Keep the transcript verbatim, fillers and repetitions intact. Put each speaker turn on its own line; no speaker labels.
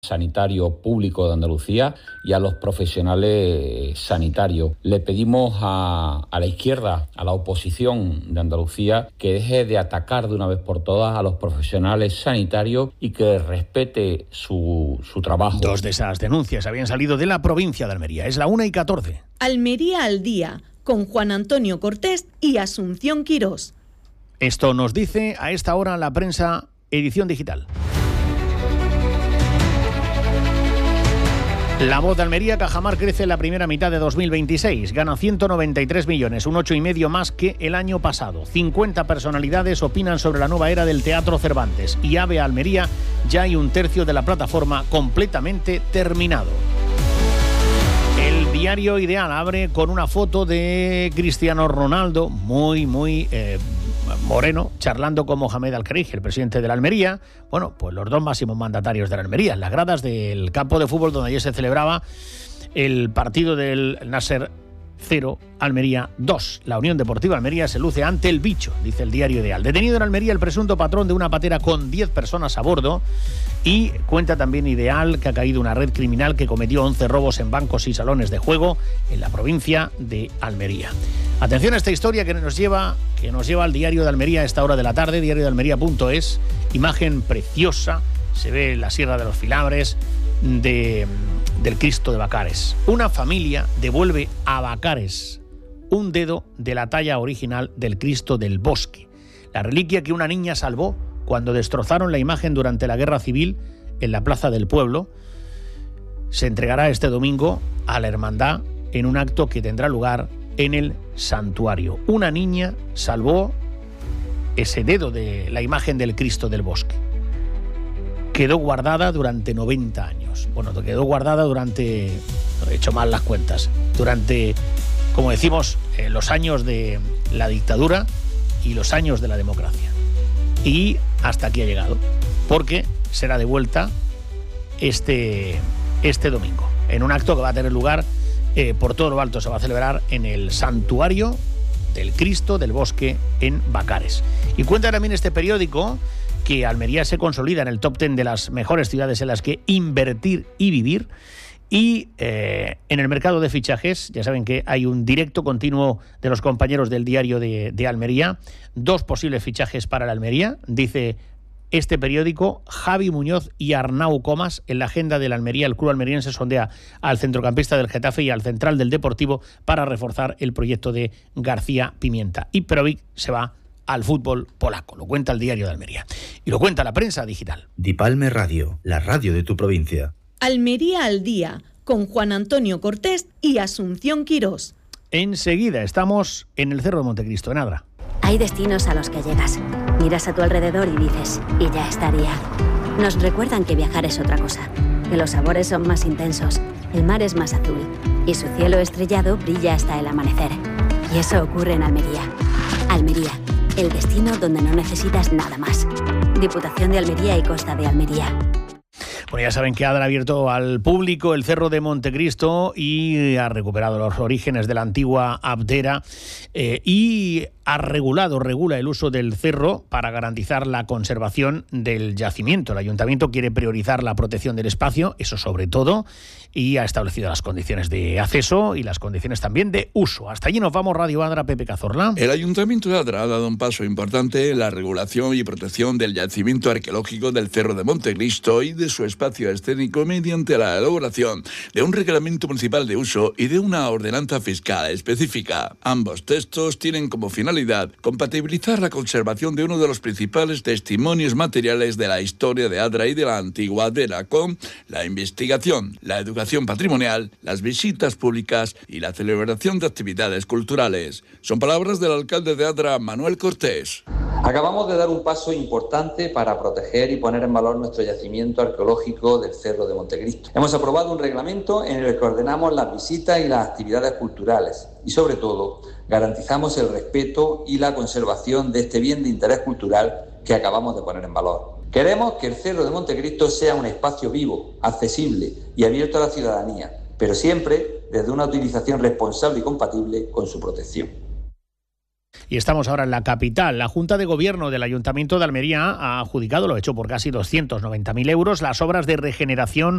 sanitario público de Andalucía y a los profesionales sanitarios. Le pedimos a, a la izquierda, a la oposición de Andalucía, que deje de atacar de una vez por todas a los profesionales sanitarios y que respete su, su trabajo.
Dos de esas denuncias habían salido de la provincia de Almería. Es la una y catorce.
Almería al día, con Juan Antonio Cortés y Asunción Quirós.
Esto nos dice a esta hora la prensa, edición digital. La Voz de Almería, Cajamar crece en la primera mitad de dos mil veintiséis, gana ciento noventa y tres millones, un ocho y medio más que el año pasado. cincuenta personalidades opinan sobre la nueva era del Teatro Cervantes y AVE Almería ya hay un tercio de la plataforma completamente terminado. El diario Ideal abre con una foto de Cristiano Ronaldo, muy, muy eh, moreno, charlando con Mohamed Al-Khelaifi, el presidente de la Almería. Bueno, pues los dos máximos mandatarios de la Almería, en las gradas del campo de fútbol donde ayer se celebraba el partido del Nasser cero, Almería dos. La Unión Deportiva Almería se luce ante el bicho, dice el diario Ideal. Detenido en Almería el presunto patrón de una patera con diez personas a bordo. Y cuenta también Ideal que ha caído una red criminal que cometió once robos en bancos y salones de juego en la provincia de Almería. Atención a esta historia que nos lleva, que nos lleva al diario de Almería a esta hora de la tarde, diario de almería punto es. Imagen preciosa, se ve la Sierra de los Filabres de, del Cristo de Bacares. Una familia devuelve a Bacares un dedo de la talla original del Cristo del Bosque, la reliquia que una niña salvó cuando destrozaron la imagen durante la Guerra Civil en la Plaza del Pueblo. Se entregará este domingo a la hermandad en un acto que tendrá lugar en el santuario. Una niña salvó ese dedo de la imagen del Cristo del Bosque. Quedó guardada durante noventa años. Bueno, quedó guardada durante, he hecho mal las cuentas, durante, como decimos, eh, los años de la dictadura y los años de la democracia. Y hasta aquí ha llegado, porque será devuelta este, este domingo, en un acto que va a tener lugar eh, por todo lo alto. Se va a celebrar en el santuario del Cristo del Bosque en Bacares. Y cuenta también este periódico que Almería se consolida en el top ten de las mejores ciudades en las que invertir y vivir. Y eh, en el mercado de fichajes, ya saben que hay un directo continuo de los compañeros del diario de, de Almería. Dos posibles fichajes para la Almería, dice este periódico. Javi Muñoz y Arnau Comas en la agenda de la Almería. El club almeriense sondea al centrocampista del Getafe y al central del Deportivo para reforzar el proyecto de García Pimienta. Y Perovic se va al fútbol polaco. Lo cuenta el diario de Almería. Y lo cuenta la prensa digital.
Dipalme Radio, la radio de tu provincia.
Almería al día, con Juan Antonio Cortés y Asunción Quirós.
Enseguida estamos en el Cerro de Montecristo, en Adra.
Hay destinos a los que llegas, miras a tu alrededor y dices, y ya estaría. Nos recuerdan que viajar es otra cosa, que los sabores son más intensos, el mar es más azul y su cielo estrellado brilla hasta el amanecer. Y eso ocurre en Almería. Almería, el destino donde no necesitas nada más. Diputación de Almería y Costa de Almería.
Bueno, ya saben que Adra ha abierto al público el Cerro de Montecristo y ha recuperado los orígenes de la antigua Abdera eh, y ha regulado, regula el uso del cerro para garantizar la conservación del yacimiento. El Ayuntamiento quiere priorizar la protección del espacio, eso sobre todo, y ha establecido las condiciones de acceso y las condiciones también de uso. Hasta allí nos vamos, Radio Adra, Pepe Cazorla.
El Ayuntamiento de Adra ha dado un paso importante en la regulación y protección del yacimiento arqueológico del Cerro de Montecristo y de su espacio escénico mediante la elaboración de un reglamento municipal de uso y de una ordenanza fiscal específica. Ambos textos tienen como finalidad compatibilizar la conservación de uno de los principales testimonios materiales de la historia de Adra y de la antigua Adra con la investigación, la educación patrimonial, las visitas públicas y la celebración de actividades culturales. Son palabras del alcalde de Adra, Manuel Cortés.
Acabamos de dar un paso importante para proteger y poner en valor nuestro yacimiento arqueológico del Cerro de Montecristo. Hemos aprobado un reglamento en el que ordenamos las visitas y las actividades culturales y, sobre todo, garantizamos el respeto y la conservación de este bien de interés cultural que acabamos de poner en valor. Queremos que el Cerro de Montecristo sea un espacio vivo, accesible y abierto a la ciudadanía, pero siempre desde una utilización responsable y compatible con su protección.
Y estamos ahora en la capital. La Junta de Gobierno del Ayuntamiento de Almería ha adjudicado, lo hecho por casi doscientos noventa mil euros, las obras de regeneración